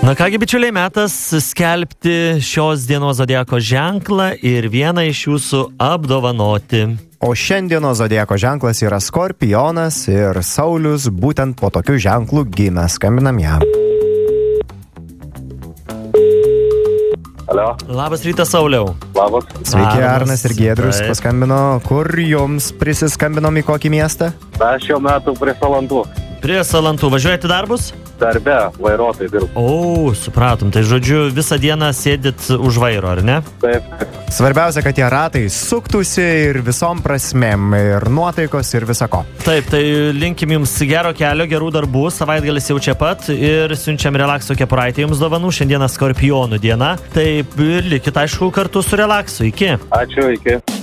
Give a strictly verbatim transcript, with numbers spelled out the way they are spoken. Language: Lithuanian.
Na kągi, bičiuliai, metas skelbti šios dienos zodiako ženklą ir vieną iš jūsų apdovanoti. O šiandienos zodiako ženklas yra Skorpionas ir Saulius būtent po tokių ženklų gimė. Skambinam jam. Alio. Labas rytas, Sauliau. Labas. Sveiki, Labas. Arnas ir Giedrius Taip. paskambino. Kur jums prisiskambinom, į kokį miestą? Aš šiuo metu prie Salantų. Prie Salantų važiuojate darbus? Darbe, vairuotojai dirba. O, supratom. Tai žodžiu, visą dieną sėdit už vairo, ar ne? Taip. Svarbiausia, kad tie ratai suktųsi ir visom prasmėm, ir nuotaikos, ir visako. Taip, tai linkim jums gero kelio, gerų darbų, savaitgalis jau čia pat ir siunčiam Relakso kepuraitę jums dovanų. Šiandieną Skorpionų diena. Taip, ir likit aišku kartu su Relaksu. Iki. Ačiū, iki.